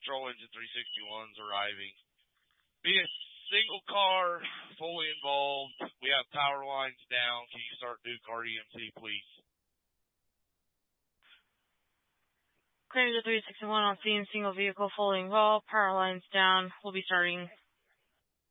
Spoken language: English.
Patrol Engine 361's arriving. Be a single car, fully involved. We have power lines down. Can you start Duke REMC, please? Clear to 361 on scene, single vehicle fully involved, power lines down. We'll be starting